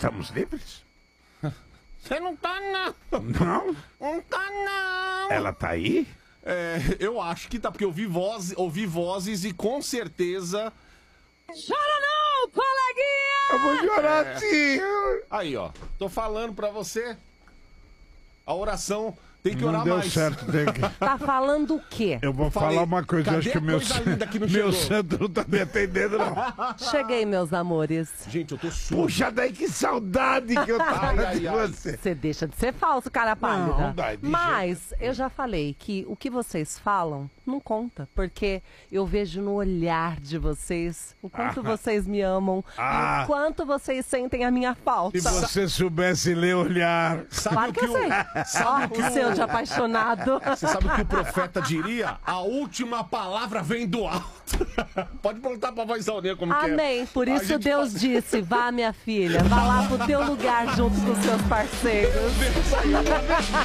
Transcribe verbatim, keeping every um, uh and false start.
estamos livres? Você não tá, não. Não? Não tá, não. Ela tá aí? É, eu acho que tá, porque eu vi, voz, ouvi vozes e com certeza... Chora não, coleguinha! Eu vou chorar É. sim. Aí, ó, tô falando pra você. A oração tem que Não orar deu mais. certo, tem que... Tá falando o quê? Eu vou Falei, falar uma coisa, eu cadê acho que a meu, coisa linda que não meu chegou? santo não tá me atendendo, não. Cheguei, meus amores. Gente, eu tô surdo. Puxa daí, que saudade que eu tava Ai, de ai, ai. você. Você deixa de ser falso, cara pálida. Não, dá, de Mas eu já falei que o que vocês falam não conta, porque eu vejo no olhar de vocês o quanto Ah. vocês me amam Ah. e o quanto vocês sentem a minha falta. Se você soubesse ler olhar. Sabe Claro o que que eu sei. o... Sabe Ó, o que que o... seu de apaixonado. Você sabe o que o profeta diria? A última palavra vem do alto. Pode perguntar pra voz Alninha como que é. Amém. Por A isso gente Deus pode- disse, vá minha filha, vá lá pro teu lugar junto com os seus parceiros.